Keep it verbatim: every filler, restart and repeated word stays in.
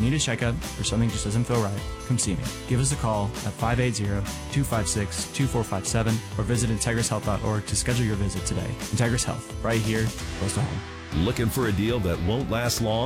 you need a checkup or something just doesn't feel right, come see me. Give us a call at five eight zero, two five six, two four five seven or visit integris health dot org to schedule your visit today. Integris Health, right here, close to home. Looking for a deal that won't last long?